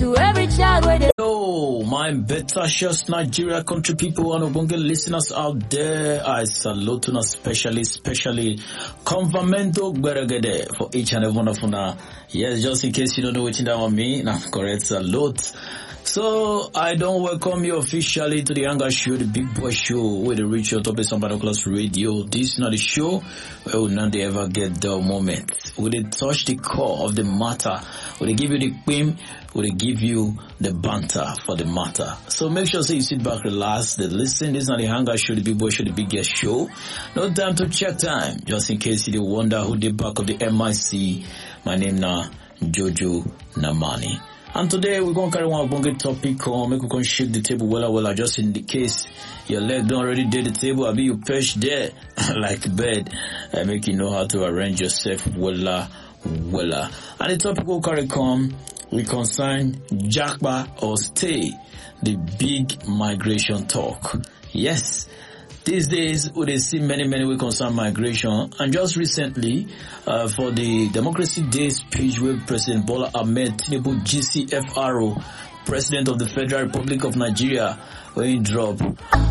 to every child where they Hello, my beta-shus Nigeria country people and Obonge listeners out there. I salute you especially Convamento Gberegede for each and every one of you. Yes, just in case you don't know what that one mean, now correct salute. So I don't welcome you officially to the Younger Show, the Big Boy Show, where they reach your top of some binoculars radio. This is not the show where we not ever get the moment. Where they touch the core of the matter. Where they give you the queen, where they give you the banter for the matter. So make sure you sit back, relax, they listen. This is not the Younger Show, the Big Boy Show, the biggest show. No time to check time. Just in case you wonder who the back of the MIC. My name now Jojo Namani. And today we're going to carry one bonga topic on, make we can shake the table well, just in the case your leg don't already did the table, I be you perch there like bed, and make you know how to arrange yourself well. And the topic we'll carry we concern Japa or stay, the big migration talk. Yes. These days, we see many we concern migration, and just recently, for the Democracy Day speech with President Bola Ahmed Tinubu, GCFRO, President of the Federal Republic of Nigeria, when he dropped